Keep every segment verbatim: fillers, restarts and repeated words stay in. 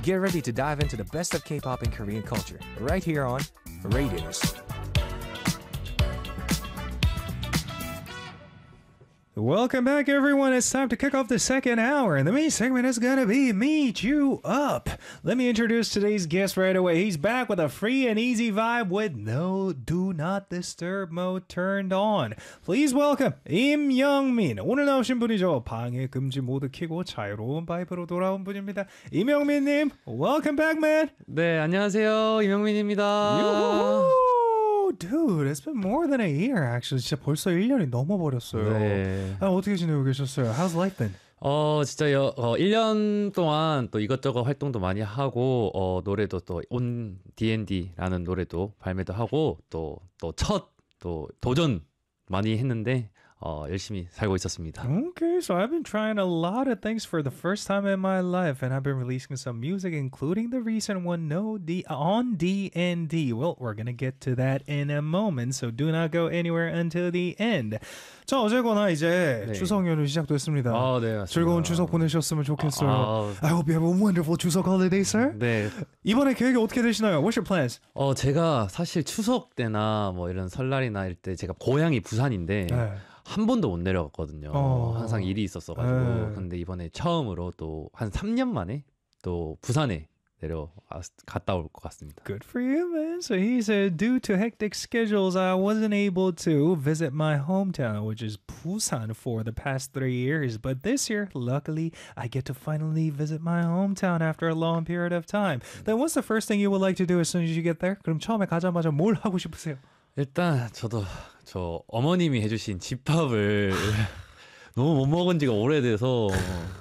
Get ready to dive into the best of K-pop and Korean culture right here on Radius. Welcome back, everyone. It's time to kick off the second hour, and the main segment is gonna be Meet You Up. Let me introduce today's guest right away. He's back with a free and easy vibe with no Do Not Disturb mode turned on. Please welcome 임영민. 오늘 나오신 분이죠. 방해 금지 모드 켜고 자유로운 바이브로 돌아온 분입니다. 임영민님, welcome back, man. 네, 안녕하세요. 임영민입니다. 유후! Dude, it's been more than a year, actually. 진짜 벌써 일 년이 넘어버렸어요. 네. 아, 어떻게 지내고 계셨어요? How's life been? 어, 진짜 여, 어, 일 년 동안 또 이것저것 활동도 많이 하고, 어, 노래도 또 On 디앤디라는 노래도 발매도 하고, 또, 또 첫, 또 도전 많이 했는데, 어, 열심히 살고 있었습니다. Okay, so I've been trying a lot of things for the first time in my life, and I've been releasing some music, including the recent one, No D on D and D. Well, we're gonna get to that in a moment, so do not go anywhere until the end. 자, 어제거나 이제 네. 추석 연휴 시작됐습니다. 아, 네, 맞습니다. 즐거운 추석 보내셨으면 좋겠어요. 아, I hope you have a wonderful 추석 holiday, sir. 네. 이번에 계획이 어떻게 되시나요? What's your plans? 어, 제가 사실 추석 때나 뭐 이런 설날이나 이럴 때 제가 고향이 부산인데, 네. 한 번도 못 내려갔거든요. 어. 항상 일이 있었어가지고. 네. 근데 이번에 처음으로 또 한 삼 년 만에 또 부산에 내려 갔다 올 것 같습니다. Good for you, man. So he said, due to hectic schedules, I wasn't able to visit my hometown, which is Busan, for the past three years. But this year, luckily, I get to finally visit my hometown after a long period of time. Then what's the first thing you would like to do as soon as you get there? 그럼 처음에 가자마자 뭘 하고 싶으세요? 일단 저도 저 어머님이 해주신 집밥을 너무 못 먹은 지가 오래돼서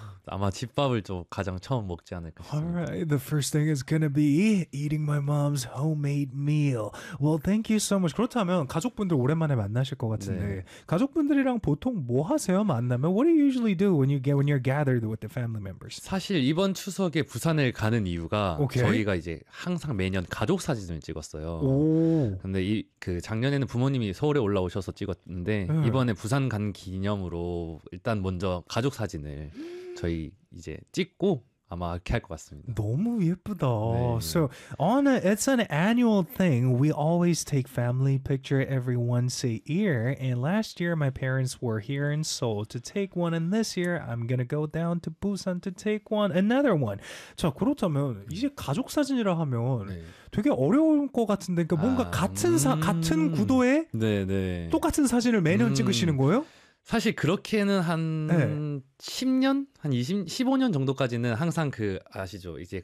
아마 집밥을 좀 가장 처음 먹지 않을까 싶습니다. Alright, the first thing is gonna be eating my mom's homemade meal. Well, thank you so much. 그렇다면 가족분들 오랜만에 만나실 것 같은데 네. 가족분들이랑 보통 뭐 하세요? 만나면 What do you usually do when you get when you're gathered with the family members? 사실 이번 추석에 부산을 가는 이유가 오케이. 저희가 이제 항상 매년 가족 사진을 찍었어요. 오. 근데 이 그 작년에는 부모님이 서울에 올라오셔서 찍었는데 음. 이번에 부산 간 기념으로 일단 먼저 가족 사진을 저희 이제 찍고 아마 이렇게 할 것 같습니다. 너무 예쁘다. 네. So on a, it's an annual thing. We always take family picture every once a year. And last year my parents were here in Seoul to take one. And this year I'm gonna go down to Busan to take one, another one. 자, 그렇다면 이제 가족 사진이라 하면 네. 되게 어려울 것 같은데, 그러니까 뭔가 아, 같은 사, 음. 같은 구도에 네, 네. 똑같은 사진을 매년 음. 찍으시는 거예요? 사실 그렇게는 한 네. 십 년? 한 이십, 십오 년 정도까지는 항상 그 아시죠? 이제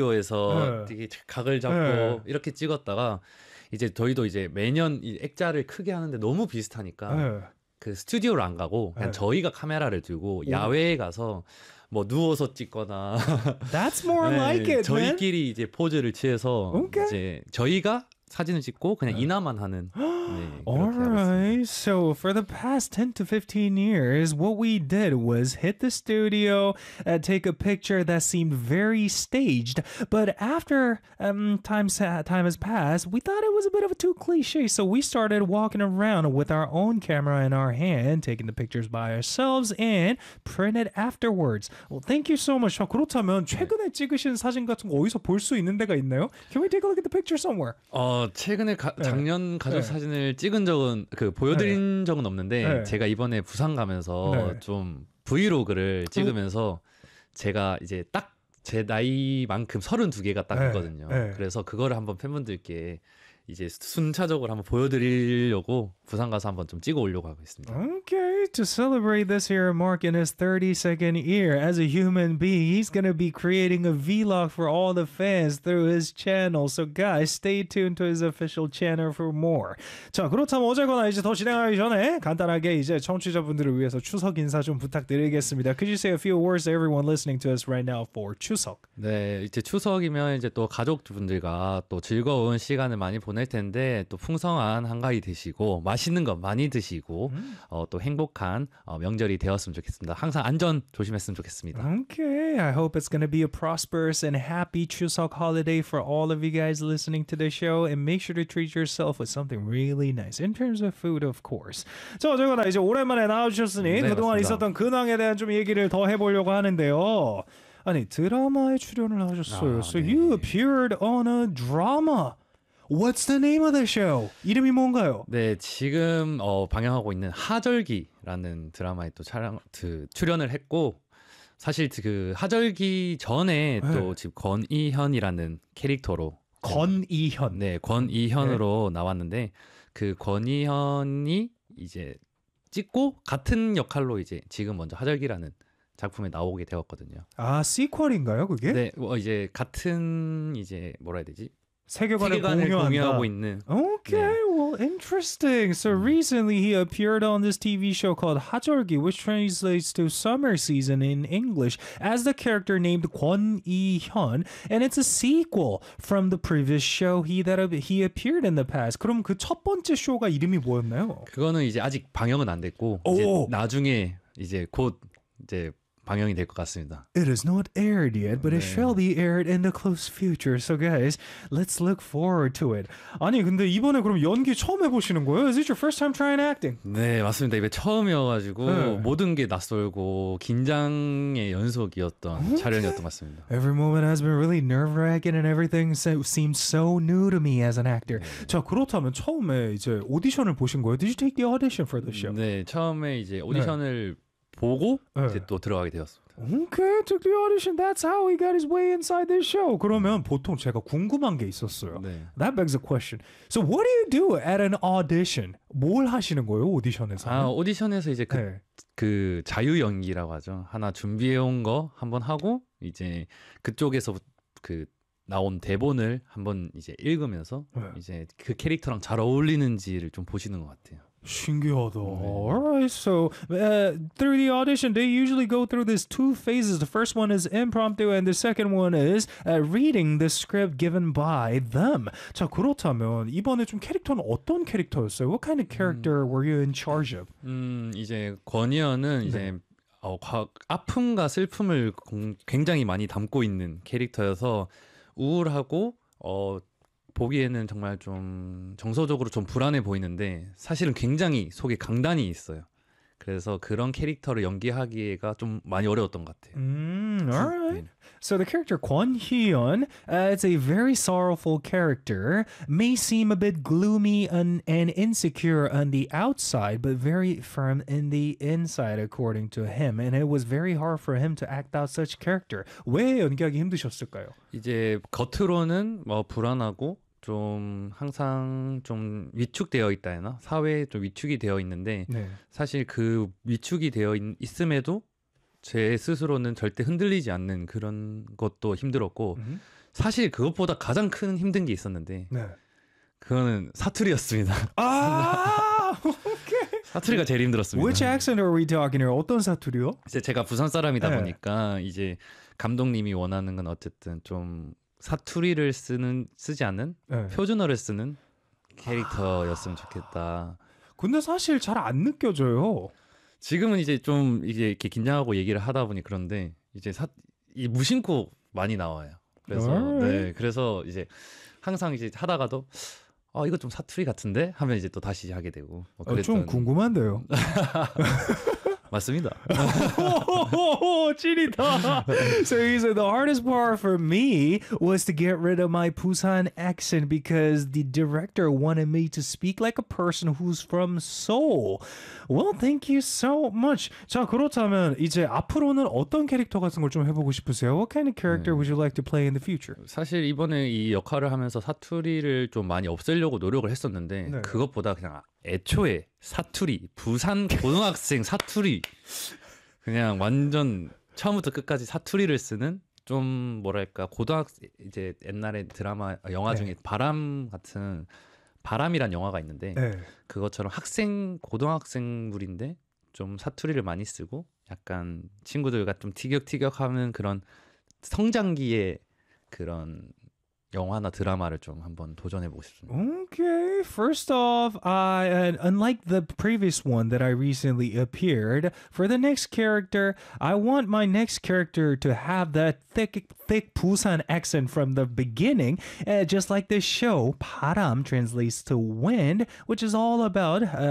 스튜디오에서 네. 되게 각을 잡고 네. 이렇게 찍었다가 이제 저희도 이제 매년 이 액자를 크게 하는데 너무 비슷하니까 네. 그 스튜디오를 안 가고 그냥 네. 저희가 카메라를 들고 야외에 가서 뭐 누워서 찍거나 That's more 네, like it, man. 저희끼리 이제 포즈를 취해서 오케이. 이제 저희가 사진을 찍고 그냥 인화만 하는 네, 그렇게 하고 있습니다. Alright, so for the past ten to fifteen years, what we did was hit the studio, uh, take a picture that seemed very staged, but after um, time, sa- time has passed, we thought it was a bit of a too cliche, so we started walking around with our own camera in our hand, taking the pictures by ourselves, and print it afterwards. Well, thank you so much. 자, 그렇다면 최근에 찍으신 사진 같은 거 어디서 볼 수 있는 데가 있나요? Can we take a look at the picture somewhere? 어 최근에 가, 네. 작년 가족 네. 사진을 찍은 적은 그 보여드린 적은 없는데 네. 제가 이번에 부산 가면서 네. 좀 브이로그를 찍으면서 제가 이제 딱 제 나이만큼 서른두 개가 딱 네. 있거든요. 네. 그래서 그거를 한번 팬분들께 이제 순차적으로 한번 보여드리려고 부산 가서 한번 좀 찍어 오려고 하고 있습니다. Okay, to celebrate this year, Mark in his thirty-second year as a human being, he's going to be creating a vlog for all the fans through his channel. So guys, stay tuned to his official channel for more. 자, 그렇다면 어제거나 이제 더 진행하기 전에 간단하게 이제 청취자분들을 위해서 추석 인사 좀 부탁드리겠습니다. Could you say a few words to everyone listening to us right now for 추석? 네, 이제 추석이면 이제 또 가족분들과 또 즐거운 시간을 많이 보낼 텐데 또 풍성한 한가위 되시고 맛있는 것 많이 드시고 음. 어, 또 행복한 어, 명절이 되었으면 좋겠습니다. 항상 안전 조심했으면 좋겠습니다. Okay, I hope it's going to be a prosperous and happy Chuseok holiday for all of you guys listening to the show, and make sure to treat yourself with something really nice in terms of food, of course. 자, 어쨌거나 이제 오랜만에 나와주셨으니 네, 그동안 맞습니다. 있었던 근황에 대한 좀 얘기를 더 해보려고 하는데요. 아니 드라마에 출연을 하셨어요. 아, So 네. you appeared on a drama. What's the name of the show? 이름이 뭔가요? 네, 지금 어, 방영하고 있는 하절기라는 드라마에 또 촬영, 그, 출연을 했고 사실 그 하절기 전에 네. 또 지금 권이현이라는 캐릭터로 권이현. 네, 권이현으로 나왔는데 그 권이현이 이제 찍고 같은 역할로 이제 지금 먼저 하절기라는 작품에 나오게 되었거든요. 아, 시퀄인가요, 그게? 네, 어, 이제 같은 이제 뭐라 해야 되지? 세계관을, 세계관을 공유한다. 공유하고 있는. Okay, 네. well, interesting. So recently he appeared on this T V show called 하절기, which translates to summer season in English, as the character named Kwon Lee-hyun, and it's a sequel from the previous show he that he appeared in the past. 그럼 그 첫 번째 쇼가 이름이 뭐였나요? 그거는 이제 아직 방영은 안 됐고 이제 오. 나중에 이제 곧 이제 방영이 될 것 같습니다. It is not aired yet, but it 네. shall be aired in the close future. So guys, let's look forward to it. 아니 근데 이번에 그럼 연기 처음 해보시는 거예요? Is it your first time trying acting? 네, 맞습니다. 이게 처음이어가지고 네. 모든 게 낯설고 긴장의 연속이었던 촬영이었던 것 같습니다. Every moment has been really nerve-wracking and everything so, seems so new to me as an actor. 자 그렇다면 처음에 이제 오디션을 보신 거예요? Did you take the audition for the show? 네, 처음에 이제 오디션을 보고 네. 이제 또 들어가게 되었습니다. Okay, took the audition. That's how he got his way inside this show. 그러면 보통 제가 궁금한 게 있었어요. 네. That begs a question. So what do you do at an audition? 뭘 하시는 거예요, 오디션에서? 아, 오디션에서 이제 그, 네. 그 자유 연기라고 하죠. 하나 준비해 온 거 한번 하고 이제 그쪽에서 그 나온 대본을 한번 이제 읽으면서 네. 이제 그 캐릭터랑 잘 어울리는지를 좀 보시는 것 같아요. 신기하다. Alright, so uh, through the audition, they usually go through these two phases. The first one is impromptu, and the second one is uh, reading the script given by them. 자, 그렇다면 이번에 좀 캐릭터는 어떤 캐릭터였어요? What kind of character were you in charge of? 음, 이제 권희연은 이제 어, 과, 아픔과 슬픔을 공, 굉장히 많이 담고 있는 캐릭터여서 우울하고 어, 보기에는 정말 좀 정서적으로 좀 불안해 보이는데 사실은 굉장히 속에 강단이 있어요. 그래서 그런 캐릭터를 연기하기가 좀 많이 어려웠던 것 같아요. Mm, all right. 네. So the character Kwon Hyun, uh, it's a very sorrowful character, may seem a bit gloomy and, and insecure on the outside, but very firm in the inside, according to him. And it was very hard for him to act out such character. 왜 연기하기 힘드셨을까요? 이제 겉으로는 뭐 불안하고 좀 항상 좀 위축되어 있다 해나 사회에 좀 위축이 되어 있는데 네. 사실 그 위축이 되어 있, 있음에도 제 스스로는 절대 흔들리지 않는 그런 것도 힘들었고 음. 사실 그것보다 가장 큰 힘든 게 있었는데 네. 그거는 사투리였습니다. 아, okay. 사투리가 제일 힘들었습니다. Which accent are we talking here? 어떤 사투리요? 이제 제가 부산 사람이다 네. 보니까 이제 감독님이 원하는 건 어쨌든 좀 사투리를 쓰는 쓰지 않는 네. 표준어를 쓰는 캐릭터였으면 좋겠다. 근데 사실 잘 안 느껴져요. 지금은 이제 좀 이제 이렇게 긴장하고 얘기를 하다 보니 그런데 이제 사, 이 무심코 많이 나와요. 그래서 Alright. 네 그래서 이제 항상 이제 하다가도 아 이거 좀 사투리 같은데 하면 이제 또 다시 하게 되고 뭐 어, 좀 그랬던- 궁금한데요. 맞습니다. Oh, 찌리다. So he said the hardest part for me was to get rid of my Busan accent because the director wanted me to speak like a person who's from Seoul. Well, thank you so much. 자, 그렇다면 이제 앞으로는 어떤 캐릭터 같은 걸 좀 해보고 싶으세요? What kind of character would you like to play in the future? 사실 이번에 이 역할을 하면서 사투리를 좀 많이 없애려고 노력을 했었는데 네. 그것보다 그냥 애초에 사투리 부산 고등학생 사투리 그냥 완전 처음부터 끝까지 사투리를 쓰는 좀 뭐랄까 고등학생 이제 옛날에 드라마 영화 중에 네. 바람 같은 바람이란 영화가 있는데 네. 그것처럼 학생 고등학생물인데 좀 사투리를 많이 쓰고 약간 친구들과 좀 티격태격하는 그런 성장기의 그런 영화나 드라마를 좀 한번 도전해보고 싶습니다. Okay, first off, I uh, unlike the previous one that I recently appeared, for the next character, I want my next character to have that thick, thick Busan accent from the beginning, uh, just like this show. 바람 translates to wind, which is all about uh,